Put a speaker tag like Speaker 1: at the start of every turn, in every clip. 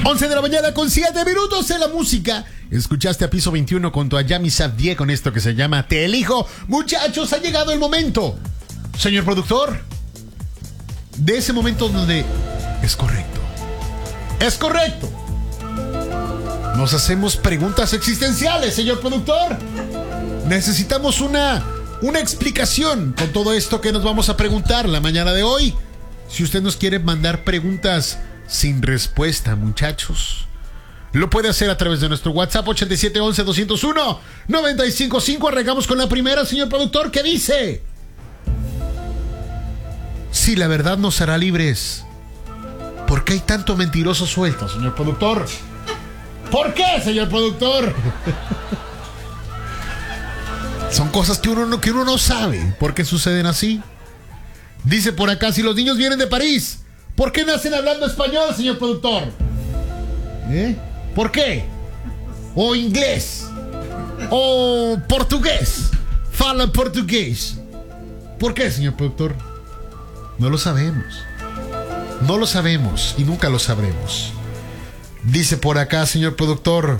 Speaker 1: 11 de la mañana con 7 minutos en la música. Escuchaste a Piso 21 con tu Ayami Sabdié con esto que se llama Te Elijo. Muchachos, ha llegado el momento, señor productor, de ese momento donde es correcto. Es correcto. Nos hacemos preguntas existenciales, señor productor. Necesitamos una explicación con todo esto que nos vamos a preguntar la mañana de hoy. Si usted nos quiere mandar preguntas sin respuesta, muchachos, lo puede hacer a través de nuestro WhatsApp 8711-201-955. Arrancamos con la primera, señor productor, que dice: si la verdad nos hará libres, ¿por qué hay tanto mentiroso suelto, señor productor? ¿Por qué, señor productor? Son cosas que uno no sabe por qué suceden así. Dice por acá: si los niños vienen de París, ¿por qué nacen hablando español, señor productor? ¿Por qué? O inglés, o portugués. Fala portugués. ¿Por qué, señor productor? No lo sabemos. No lo sabemos y nunca lo sabremos. Dice por acá, señor productor,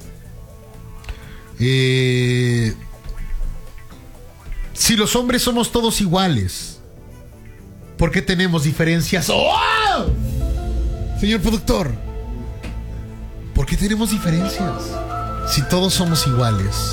Speaker 1: si los hombres somos todos iguales, ¿por qué tenemos diferencias? ¡Oh! Señor productor, ¿por qué tenemos diferencias si todos somos iguales?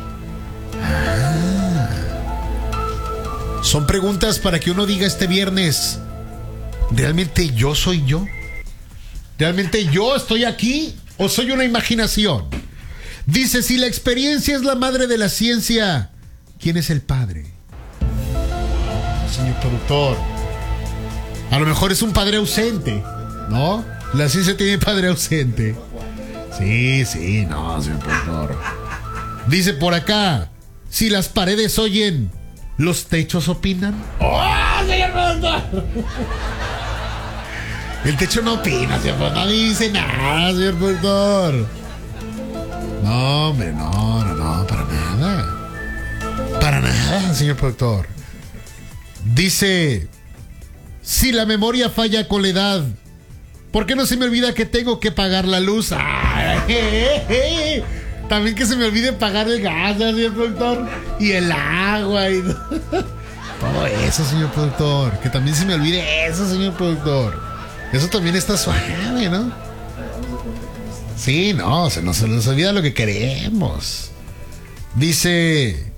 Speaker 1: Son preguntas para que uno diga este viernes: ¿realmente yo soy yo? ¿Realmente yo estoy aquí o soy una imaginación? Dice: si la experiencia es la madre de la ciencia, ¿quién es el padre? Señor productor, a lo mejor es un padre ausente, ¿no? La ciencia tiene padre ausente. Sí, no, señor productor. Dice por acá: si las paredes oyen, ¿los techos opinan? ¡Oh, señor productor! El techo no opina, señor productor. No dice nada, señor productor. No, hombre, no, para nada. Para nada, señor productor. Dice: si la memoria falla con la edad, ¿por qué no se me olvida que tengo que pagar la luz? ¡Ay! También que se me olvide pagar el gas, señor productor, y el agua y todo eso, señor productor. Que también se me olvide eso, señor productor. Eso también está suave, ¿no? Sí, no, se nos olvida lo que queremos. Dice: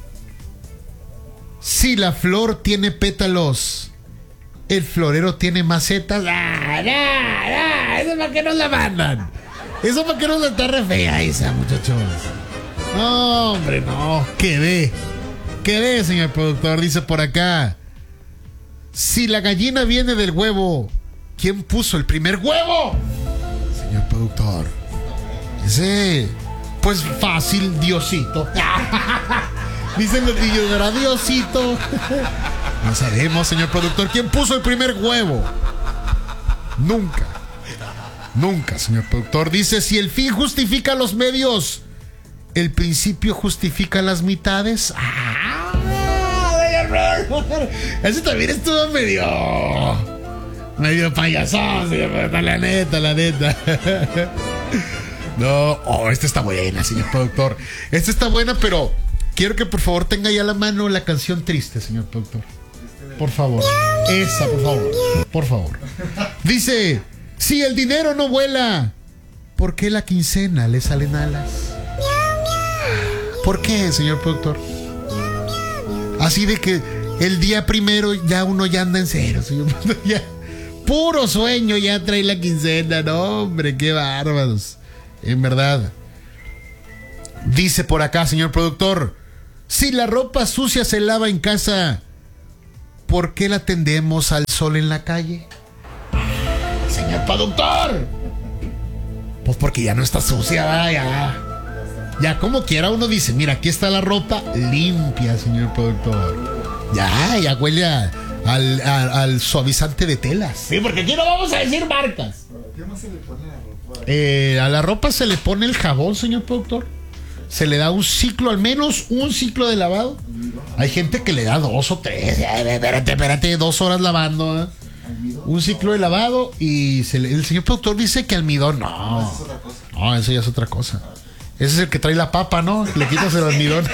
Speaker 1: si la flor tiene pétalos, ¿el florero tiene macetas? Eso para qué nos la mandan. Eso para qué nos la está re fea esa, muchachos. No, hombre, no. Quedé, señor productor. Dice por acá: si la gallina viene del huevo, ¿quién puso el primer huevo? Señor productor. Dice: pues fácil, Diosito. Dicen los niños, ¿verdad, Diosito? No sabemos, señor productor, quién puso el primer huevo. Nunca, señor productor. Dice: si el fin justifica los medios, ¿el principio justifica las mitades? Ese también estuvo medio payasón, señor productor, la neta. No, esta está buena, señor productor. Esta está buena, pero quiero que por favor tenga ya a la mano la canción triste, señor productor. Por favor. Esa, por favor. Dice: si el dinero no vuela, ¿por qué la quincena le salen alas? ¿Por qué, señor productor? Así de que el día primero ya uno ya anda en cero, señor productor. Ya, puro sueño ya trae la quincena. No, hombre, qué bárbaros. En verdad. Dice por acá, señor productor: si la ropa sucia se lava en casa, ¿por qué la tendemos al sol en la calle? Señor productor, pues porque ya no está sucia, ya como quiera uno dice: mira, aquí está la ropa limpia, señor productor. Ya huele al suavizante de telas. Sí, porque aquí no vamos a decir marcas. ¿Qué más se le pone a la ropa? A la ropa se le pone el jabón, señor productor. Se le da un ciclo, al menos un ciclo de lavado. Hay gente que le da 2 o 3. Espérate, 2 horas lavando. Un ciclo de lavado y el señor productor dice que almidón. No,
Speaker 2: eso es otra cosa.
Speaker 1: No, eso ya es otra cosa. Ese es el que trae la papa, ¿no? Le quitas el almidón.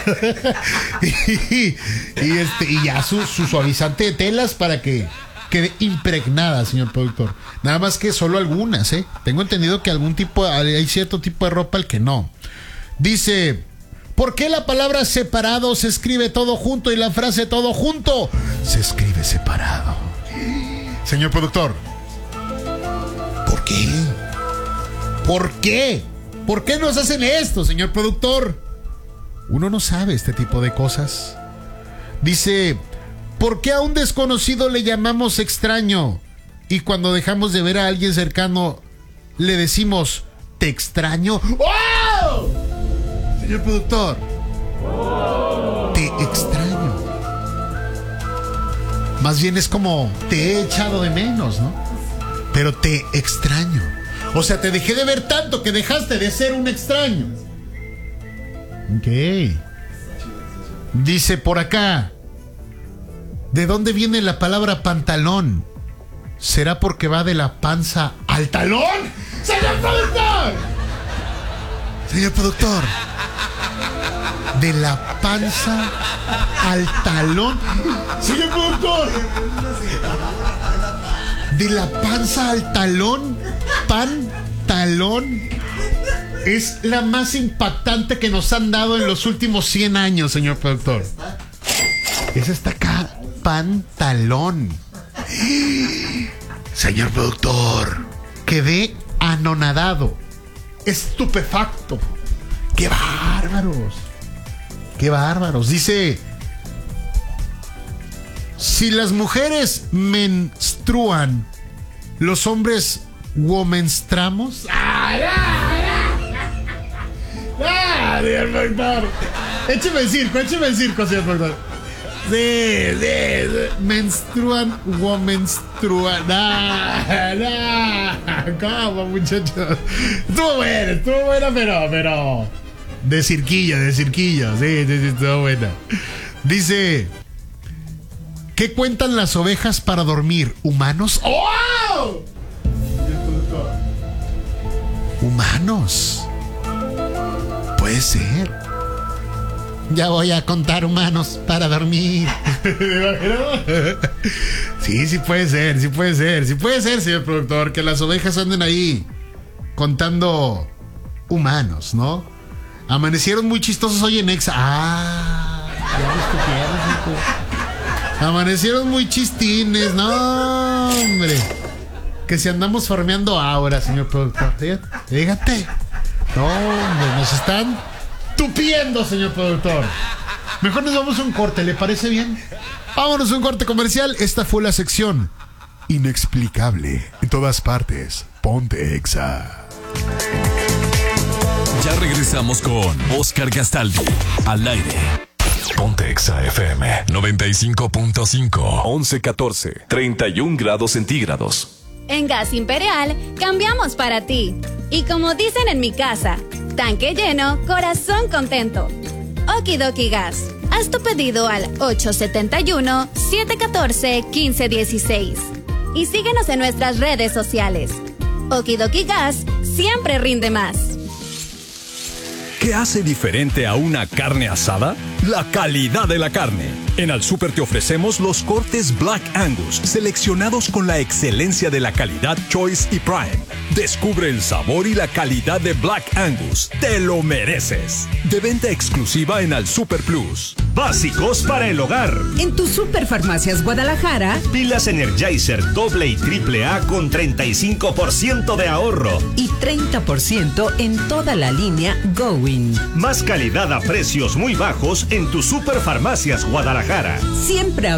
Speaker 1: y ya su suavizante de telas para que quede impregnada, señor productor. Nada más que solo algunas, ¿eh? Tengo entendido que hay cierto tipo de ropa al que no. Dice, ¿por qué la palabra separado se escribe todo junto y la frase todo junto se escribe separado? Señor productor, ¿por qué? ¿Por qué? ¿Por qué nos hacen esto, señor productor? Uno no sabe este tipo de cosas. Dice, ¿por qué a un desconocido le llamamos extraño? Y cuando dejamos de ver a alguien cercano, le decimos, ¿te extraño? ¡Oh! Señor productor, te extraño. Más bien es como, te he echado de menos, ¿no? Pero te extraño. O sea, te dejé de ver tanto que dejaste de ser un extraño. Ok. Dice por acá, ¿de dónde viene la palabra pantalón? ¿Será porque va de la panza al talón? ¡Señor productor! Señor productor, ¿de la panza al talón? Señor productor, ¿de la panza al talón? Pantalón es la más impactante que nos han dado en los últimos 100 años, señor productor. Esa está acá, pantalón. Señor productor, quedé anonadado, estupefacto. ¡Qué bárbaros! ¡Qué bárbaros! Dice, si las mujeres menstruan, ¿los hombres womenstramos? Señor productor. Écheme el circo, señor productor. Sí. Menstruan, womenstruan. ¿Cómo, muchachos? Estuvo buena, pero de cirquillo. Sí, estuvo buena. Dice, ¿qué cuentan las ovejas para dormir? ¿Humanos? ¡Oh! ¿Humanos? Puede ser. Ya voy a contar humanos para dormir. Sí puede ser, señor productor, que las ovejas anden ahí contando humanos, ¿no? Amanecieron muy chistosos hoy en Exa. Ya me escupieron. Amanecieron muy chistines, no, hombre. Que si andamos farmeando ahora, señor productor. Fíjate. No, hombre, nos están tupiendo, señor productor. Mejor nos vamos a un corte, ¿le parece bien? Vámonos a un corte comercial. Esta fue la sección Inexplicable. En todas partes, ponte Exa.
Speaker 3: Ya regresamos con Oscar Gastaldi al aire. Ponte Exa FM 95.5.
Speaker 4: 11-14, 31 grados centígrados.
Speaker 5: En Gas Imperial, cambiamos para ti. Y como dicen en mi casa, tanque lleno, corazón contento. Okidoki Gas. Haz tu pedido al 871-714-1516. Y síguenos en nuestras redes sociales. Okidoki Gas siempre rinde más.
Speaker 4: ¿Qué hace diferente a una carne asada? La calidad de la carne. En Al Super te ofrecemos los cortes Black Angus, seleccionados con la excelencia de la calidad Choice y Prime. Descubre el sabor y la calidad de Black Angus. ¡Te lo mereces! De venta exclusiva en Al Super Plus.
Speaker 6: Básicos para el hogar.
Speaker 7: En tu Superfarmacias Guadalajara,
Speaker 6: Pilas Energizer doble y triple A con 35% de ahorro.
Speaker 7: Y 30% en toda la línea Going.
Speaker 6: Más calidad a precios muy bajos en tu Superfarmacias Guadalajara.
Speaker 7: Siempre